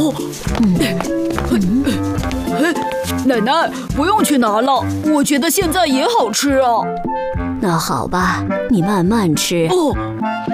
奶奶，不用去拿了，我觉得现在也好吃啊。 那好吧，你慢慢吃。 哦。